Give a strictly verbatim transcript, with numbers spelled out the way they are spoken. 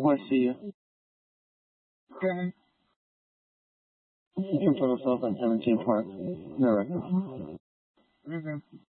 I see you. Okay. You can put yourself in Hamilton Park. No, right now. Okay.